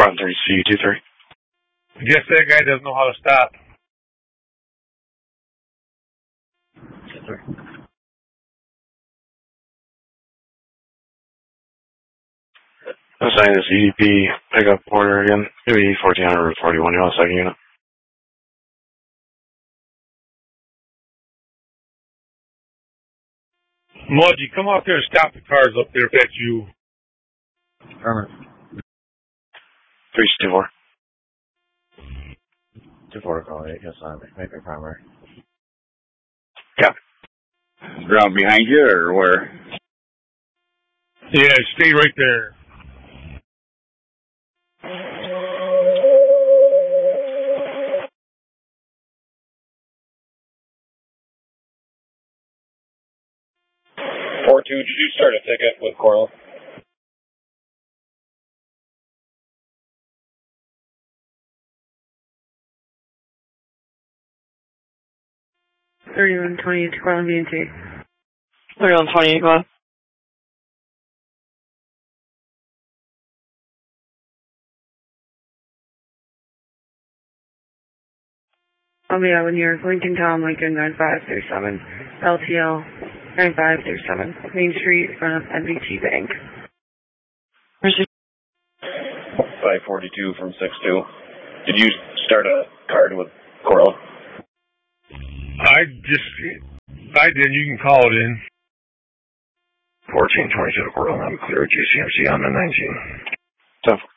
Front 3C23. I guess that guy doesn't know how to stop. I'm signing this EDP pickup order again. Maybe 1441, you want a second unit? Mudgy, come out there and stop the cars up there if that's you. Affirmative. 324. 24 call 8, yes, I'm making primary. Copy. Ground behind you, or where? Yeah, stay right there. Did you start a ticket with Corliss? $31.28 to Corliss B&T. 31.28, go on. I'll be out here. Lincoln Tom, Lincoln 9537. LTL 9537. Main Street, in front of NBT Bank. Where's your 542 from 62. Did you start a card with Corliss? I did. You can call it in. 1422 to Corliss. I'm clear GCMC on the 19. 10